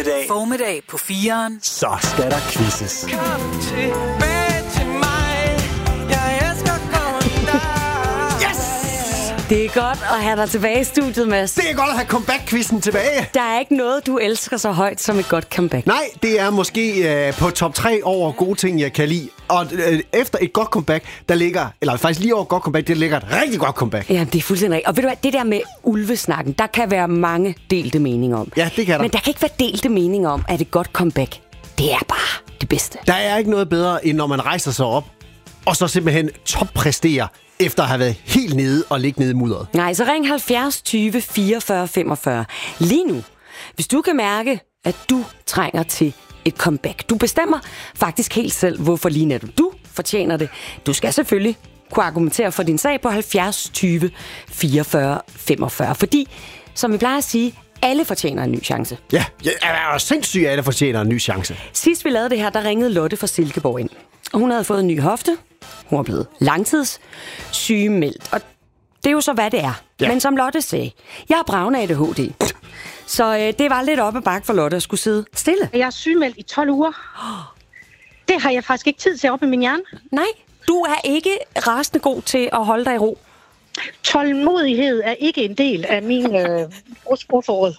Formiddag på 4'eren. Så skal der quizzes. Kom tilbage til mig. Jeg elsker Det er godt at have dig tilbage i studiet, Mads. Det er godt at have comeback-quizzen tilbage. Der er ikke noget, du elsker så højt som et godt comeback. Nej, det er måske på top 3 over gode ting, jeg kan lide. Og efter et godt comeback, der ligger, eller faktisk lige over et godt comeback, det ligger et rigtig godt comeback. Ja, det er fuldstændig rigtigt. Og ved du hvad, det der med ulvesnakken, der kan være mange delte meninger om. Ja, det kan der. Men der kan ikke være delte meninger om, at et godt comeback, det er bare det bedste. Der er ikke noget bedre, end når man rejser sig op, og så simpelthen toppræsterer, efter at have været helt nede og ligge nede i mudderet. Nej, så ring 70 20 44 45. Lige nu, hvis du kan mærke, at du trænger til et comeback. Du bestemmer faktisk helt selv, hvorfor lige netop du fortjener det. Du skal selvfølgelig kunne argumentere for din sag på 70 20 44 45. Fordi, som vi plejer at sige, alle fortjener en ny chance. Ja, jeg er sindssygt, at alle fortjener en ny chance. Sidst vi lavede det her, der ringede Lotte fra Silkeborg ind. Og hun havde fået en ny hofte. Hun var blevet langtidssygemeldt. Og det er jo så, hvad det er. Ja. Men som Lotte sagde, jeg har bravende ADHD. Så det var lidt op ad bakke for Lotte at skulle sidde stille. Jeg er sygemeldt i 12 uger. Det har jeg faktisk ikke tid til op i min hjerne. Nej, du er ikke rasende god til at holde dig i ro. Tålmodighed er ikke en del af min ordforråd.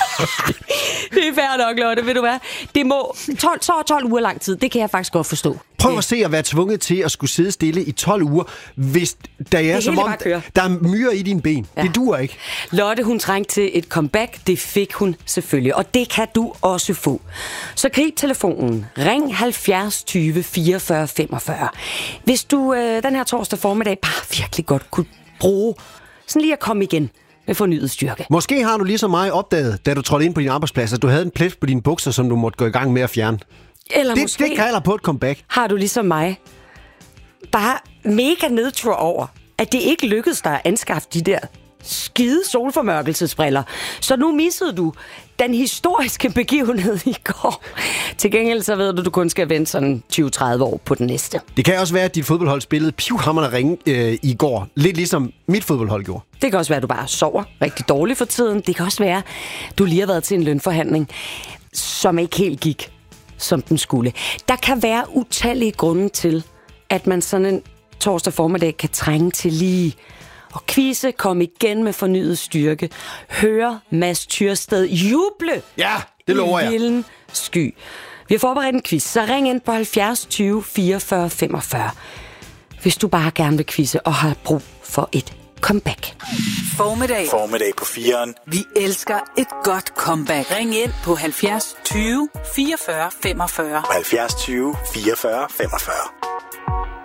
Det er fair nok, Lotte, ved du hvad? Det må 12 uger lang tid, det kan jeg faktisk godt forstå. Prøv at se at være tvunget til at skulle sidde stille i 12 uger, hvis der er som om, der er myrer i dine ben. Ja. Det duer ikke. Lotte, hun trængte til et comeback. Det fik hun selvfølgelig, og det kan du også få. Så grib telefonen. Ring 70 20 44 45. Hvis du den her torsdag formiddag bare virkelig godt kunne bruge sådan lige at komme igen med fornyet styrke. Måske har du ligesom mig opdaget, da du trådte ind på din arbejdsplads, at du havde en plet på dine bukser, som du måtte gå i gang med at fjerne. Eller måske det kalder på et comeback. Har du ligesom mig bare mega nedtur over, at det ikke lykkedes dig at anskaffe de der skide solformørkelsesbriller. Så nu missede du den historiske begivenhed i går. Til gengæld så ved du kun skal vente sådan 20-30 år på den næste. Det kan også være, at dit fodboldhold spillede pivhammerende ringe i går. Lidt ligesom mit fodboldhold gjorde. Det kan også være, at du bare sover rigtig dårligt for tiden. Det kan også være, at du lige har været til en lønforhandling, som ikke helt gik, som den skulle. Der kan være utallige grunde til, at man sådan en torsdag formiddag kan trænge til lige og quizze, komme igen med fornyet styrke. Høre Mads Tyrsted juble. Ja, det lover jeg. I vilden sky. Vi har forberedt en quiz, så ring ind på 70 20 44 45. Hvis du bare gerne vil quizze og har brug for et comeback. Formiddag på 4'eren. Vi elsker et godt comeback. Ring ind på 70 20 44 45. 70 20 44 45.